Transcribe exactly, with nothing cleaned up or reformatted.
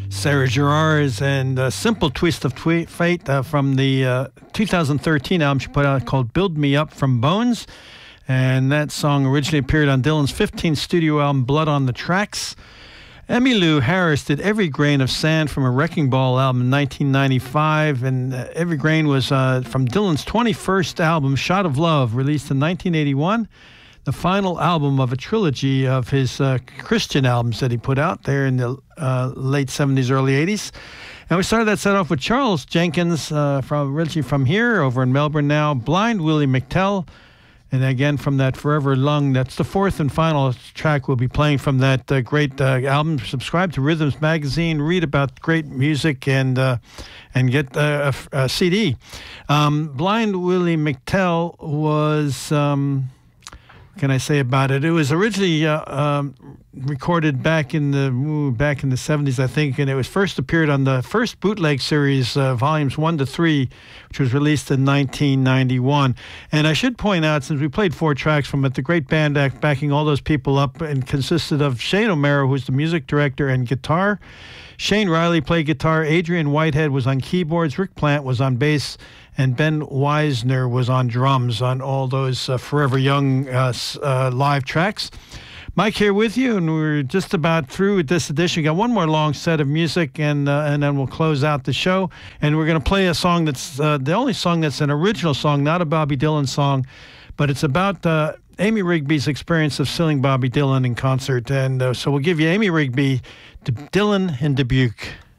Sarah Gerards and a Simple Twist of Twe- Fate uh, from the uh, two thousand thirteen album she put out called Build Me Up from Bones. And that song originally appeared on Dylan's fifteenth studio album, Blood on the Tracks. Emmylou Harris did Every Grain of Sand from a Wrecking Ball album in nineteen ninety-five. And uh, Every Grain was uh, from Dylan's twenty-first album, Shot of Love, released in nineteen eighty-one. The final album of a trilogy of his uh, Christian albums that he put out there in the uh, late seventies, early eighties. And we started that set off with Charles Jenkins, uh, from originally from here, over in Melbourne now, Blind Willie McTell. And again, from that Forever Lung, that's the fourth and final track we'll be playing from that uh, great uh, album. Subscribe to Rhythms Magazine, read about great music, and uh, and get uh, a, a C D. Um, Blind Willie McTell was... Um, can I say about it? It was originally uh, um, recorded back in the ooh, back in the seventies, I think, and it was first appeared on the first bootleg series, uh, volumes one to three, which was released in nineteen ninety-one. And I should point out, since we played four tracks from it, the great band act backing all those people up and consisted of Shane O'Mara, who's the music director and guitar. Shane Riley played guitar. Adrian Whitehead was on keyboards. Rick Plant was on bass. And Ben Weisner was on drums on all those uh, Forever Young uh, uh, live tracks. Mike here with you, and we're just about through with this edition. We got one more long set of music, and uh, and then we'll close out the show. And we're going to play a song that's uh, the only song that's an original song, not a Bobby Dylan song, but it's about uh, Amy Rigby's experience of seeing Bobby Dylan in concert. And uh, so we'll give you Amy Rigby, Dylan in Dubuque.